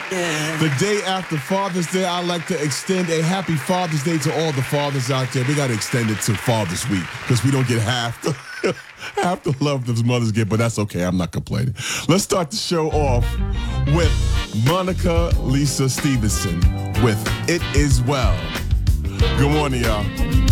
The day after Father's Day, I'd like to extend a happy Father's Day to all the fathers out there. We got to extend it to Father's Week because we don't get half the love that mothers get, but that's okay. I'm not complaining. Let's start the show off with Monica Lisa Stevenson with It Is Well. Good morning, y'all.